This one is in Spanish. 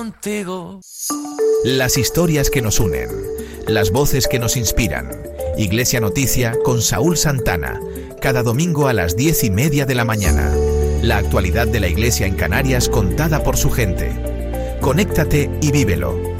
contigo. Las historias que nos unen, las voces que nos inspiran. Iglesia Noticia con Saúl Santana, cada domingo a las 10:30 de la mañana. La actualidad de la Iglesia en Canarias contada por su gente. Conéctate y vívelo.